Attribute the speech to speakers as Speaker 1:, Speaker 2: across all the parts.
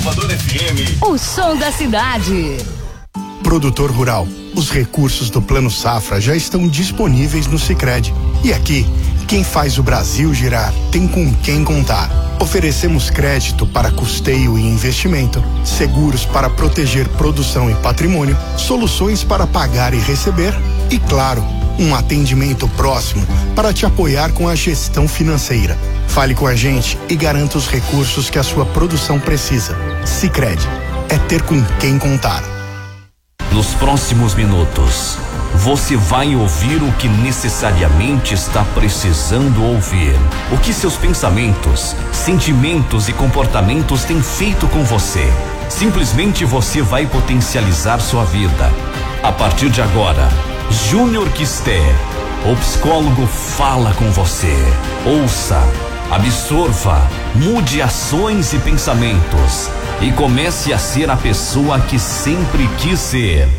Speaker 1: Salvador FM.
Speaker 2: O som da cidade.
Speaker 3: Produtor rural, os recursos do Plano Safra já estão disponíveis no Sicredi. E aqui, quem faz o Brasil girar tem com quem contar. Oferecemos crédito para custeio e investimento, seguros para proteger produção e patrimônio, soluções para pagar e receber e, claro, um atendimento próximo para te apoiar com a gestão financeira. Fale com a gente e garanta os recursos que a sua produção precisa. Sicredi, é ter com quem contar.
Speaker 4: Nos próximos minutos, você vai ouvir o que necessariamente está precisando ouvir. O que seus pensamentos, sentimentos e comportamentos têm feito com você. Simplesmente você vai potencializar sua vida. A partir de agora, Júnior Quisté, o psicólogo, fala com você. Ouça, absorva, mude ações e pensamentos e comece a ser a pessoa que sempre quis ser.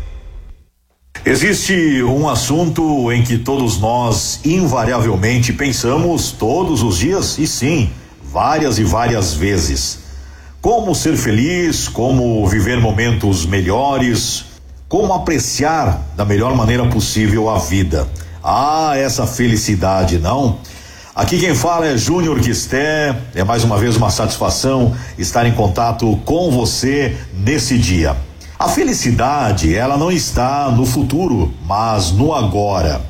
Speaker 5: Existe um assunto em que todos nós invariavelmente pensamos todos os dias, e sim, várias e várias vezes. Como ser feliz, como viver momentos melhores, como apreciar da melhor maneira possível a vida. Ah, essa felicidade, não? Aqui quem fala é Júnior Quisté. É mais uma vez uma satisfação estar em contato com você nesse dia. A felicidade, ela não está no futuro, mas no agora.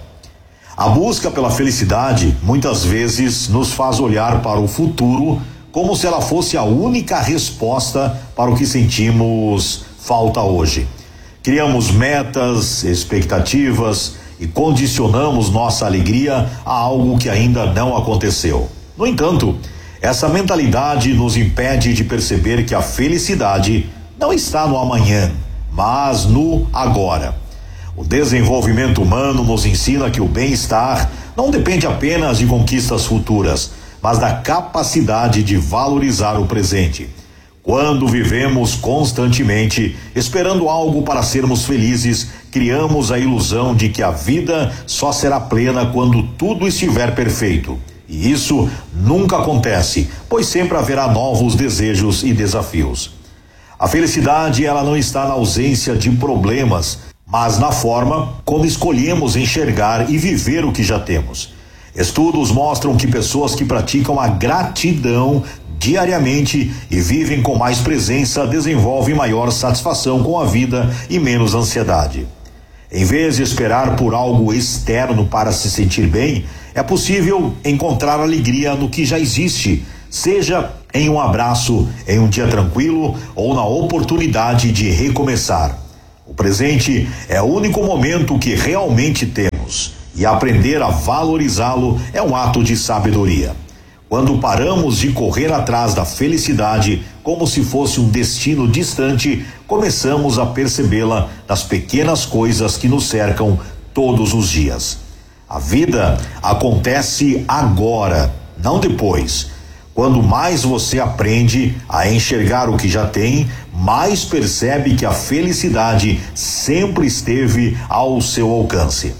Speaker 5: A busca pela felicidade muitas vezes nos faz olhar para o futuro como se ela fosse a única resposta para o que sentimos falta hoje. Criamos metas, expectativas e condicionamos nossa alegria a algo que ainda não aconteceu. No entanto, essa mentalidade nos impede de perceber que a felicidade não está no amanhã, mas no agora. O desenvolvimento humano nos ensina que o bem-estar não depende apenas de conquistas futuras, mas da capacidade de valorizar o presente. Quando vivemos constantemente esperando algo para sermos felizes, criamos a ilusão de que a vida só será plena quando tudo estiver perfeito. E isso nunca acontece, pois sempre haverá novos desejos e desafios. A felicidade, ela não está na ausência de problemas, mas na forma como escolhemos enxergar e viver o que já temos. Estudos mostram que pessoas que praticam a gratidão diariamente e vivem com mais presença desenvolvem maior satisfação com a vida e menos ansiedade. Em vez de esperar por algo externo para se sentir bem, é possível encontrar alegria no que já existe, seja em um abraço, em um dia tranquilo ou na oportunidade de recomeçar. O presente é o único momento que realmente temos e aprender a valorizá-lo é um ato de sabedoria. Quando paramos de correr atrás da felicidade como se fosse um destino distante, começamos a percebê-la nas pequenas coisas que nos cercam todos os dias. A vida acontece agora, não depois. Quando mais você aprende a enxergar o que já tem, mais percebe que a felicidade sempre esteve ao seu alcance.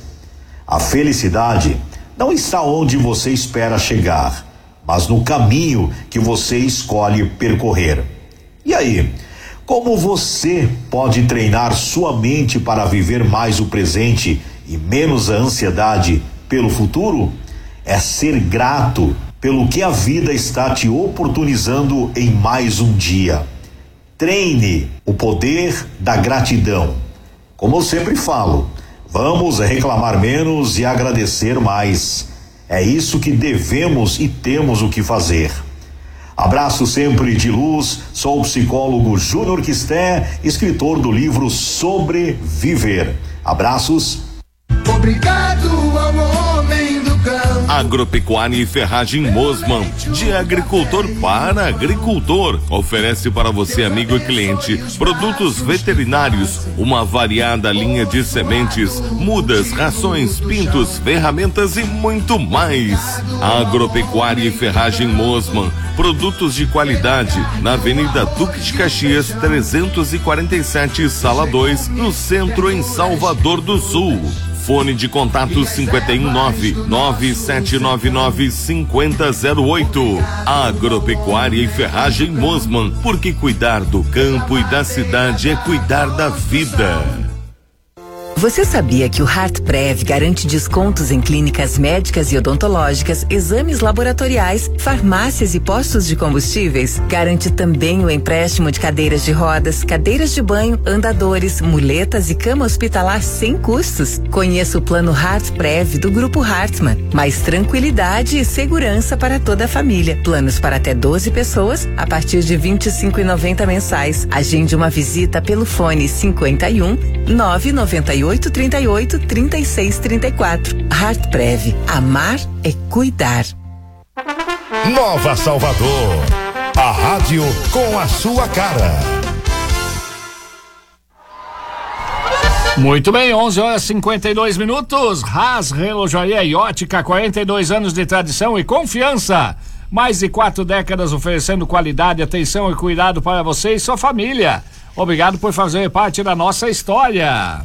Speaker 5: A felicidade não está onde você espera chegar, mas no caminho que você escolhe percorrer. E aí, como você pode treinar sua mente para viver mais o presente e menos a ansiedade pelo futuro? É ser grato pelo que a vida está te oportunizando em mais um dia. Treine o poder da gratidão. Como eu sempre falo, vamos reclamar menos e agradecer mais. É isso que devemos e temos o que fazer. Abraço sempre de luz, sou o psicólogo Júnior Quisté, escritor do livro Sobreviver. Abraços.
Speaker 6: Obrigado ao homem do campo.
Speaker 1: Agropecuária e Ferragem Mosman, de agricultor para agricultor, oferece para você, amigo e cliente, produtos veterinários, uma variada linha de sementes, mudas, rações, pintos, ferramentas e muito mais. Agropecuária e Ferragem Mosman, produtos de qualidade, na Avenida Duque de Caxias 347, Sala 2, no centro, em Salvador do Sul. Fone de contato 519-9799-5008. Agropecuária e Ferragem Mosman, porque cuidar do campo e da cidade é cuidar da vida.
Speaker 7: Você sabia que o HeartPrev garante descontos em clínicas médicas e odontológicas, exames laboratoriais, farmácias e postos de combustíveis? Garante também o empréstimo de cadeiras de rodas, cadeiras de banho, andadores, muletas e cama hospitalar sem custos. Conheça o plano HeartPrev do Grupo Hartmann. Mais tranquilidade e segurança para toda a família. Planos para até 12 pessoas a partir de R$ 25,90 mensais. Agende uma visita pelo fone 51 998 38 36 34. HeartPrev. Amar é cuidar.
Speaker 8: Nova Salvador. A rádio com a sua cara.
Speaker 9: Muito bem, 11h52. Haas Relojoaria e Ótica, 42 anos de tradição e confiança. Mais de 4 décadas oferecendo qualidade, atenção e cuidado para você e sua família. Obrigado por fazer parte da nossa história.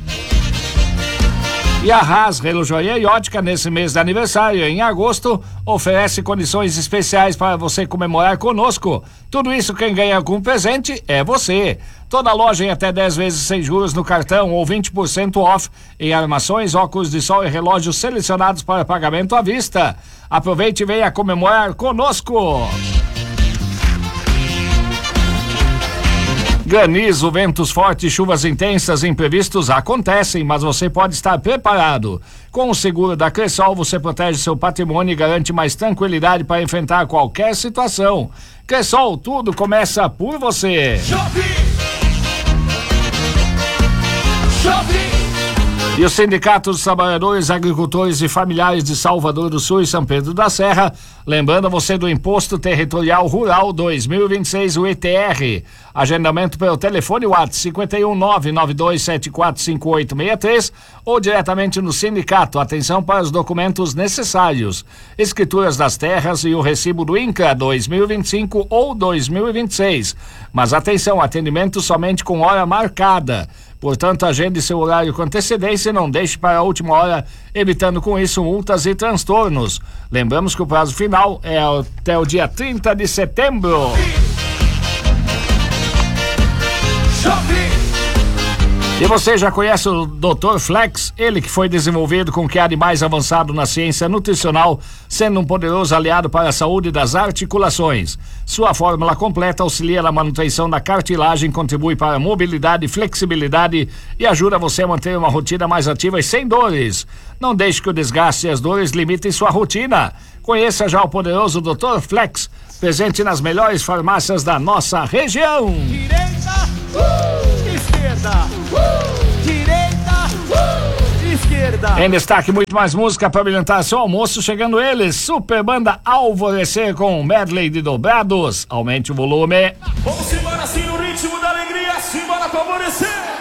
Speaker 9: E a Haas Relojoaria e Ótica, nesse mês de aniversário, em agosto, oferece condições especiais para você comemorar conosco. Tudo isso quem ganha com presente é você. Toda loja em até 10 vezes sem juros no cartão ou 20% off em armações, óculos de sol e relógios selecionados para pagamento à vista. Aproveite e venha comemorar conosco. Granizo, ventos fortes, chuvas intensas, imprevistos acontecem, mas você pode estar preparado. Com o seguro da Cressol, você protege seu patrimônio e garante mais tranquilidade para enfrentar qualquer situação. Cressol, tudo começa por você. E o Sindicato dos Trabalhadores, Agricultores e Familiares de Salvador do Sul e São Pedro da Serra, lembrando você do Imposto Territorial Rural 2026, o ITR. Agendamento pelo telefone WhatsApp 51992745863 ou diretamente no sindicato. Atenção para os documentos necessários: escrituras das terras e o recibo do INCRA 2025 ou 2026. Mas atenção, atendimento somente com hora marcada. Portanto, agende seu horário com antecedência e não deixe para a última hora, evitando com isso multas e transtornos. Lembramos que o prazo final é até o dia 30 de setembro. E você já conhece o Dr. Flex? Ele que foi desenvolvido com o que há de mais avançado na ciência nutricional, sendo um poderoso aliado para a saúde das articulações. Sua fórmula completa auxilia na manutenção da cartilagem, contribui para a mobilidade e flexibilidade e ajuda você a manter uma rotina mais ativa e sem dores. Não deixe que o desgaste e as dores limitem sua rotina. Conheça já o poderoso Dr. Flex, presente nas melhores farmácias da nossa região.
Speaker 6: Direita, esquerda, direita, esquerda.
Speaker 9: Em destaque, muito mais música para brilhantar seu almoço, chegando eles, Super Banda Alvorecer com medley de dobrados. Aumente o volume.
Speaker 6: Vamos embora assim no ritmo da alegria, simbora pra alvorecer.